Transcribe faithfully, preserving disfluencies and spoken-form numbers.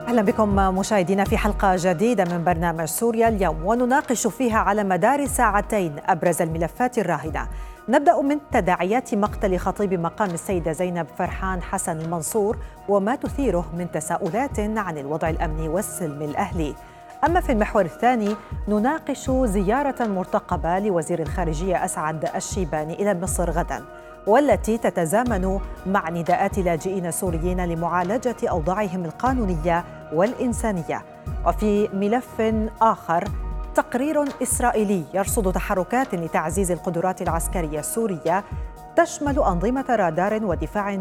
أهلا بكم مشاهدينا في حلقة جديدة من برنامج سوريا اليوم، ونناقش فيها على مدار ساعتين أبرز الملفات الراهنة. نبدأ من تداعيات مقتل خطيب مقام السيدة زينب فرحان حسن المنصور وما تثيره من تساؤلات عن الوضع الأمني والسلم الأهلي. أما في المحور الثاني نناقش زيارة مرتقبة لوزير الخارجية أسعد الشيباني إلى مصر غدا، والتي تتزامن مع نداءات لاجئين سوريين لمعالجة أوضاعهم القانونية والإنسانية. وفي ملف آخر تقرير إسرائيلي يرصد تحركات لتعزيز القدرات العسكرية السورية تشمل أنظمة رادار ودفاع